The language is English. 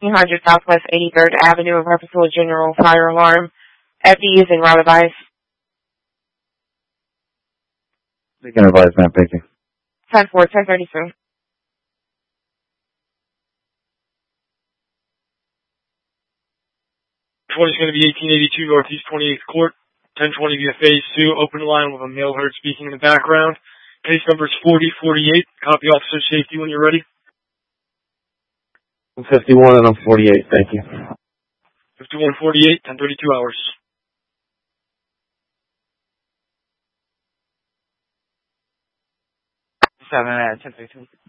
100 Southwest 83rd Avenue, a purposeful general fire alarm. FD is in route advice. Beacon advice, ma'am. Thank you. 10-4, 1032. Is going to be 1882 Northeast 28th Court, 1020 via Phase 2, open line with a male herd speaking in the background. Case number is 4048. Copy, officer safety when you're ready. I'm 51 and I'm 48, thank you. 5148, 1032 hours. Seven at 1032.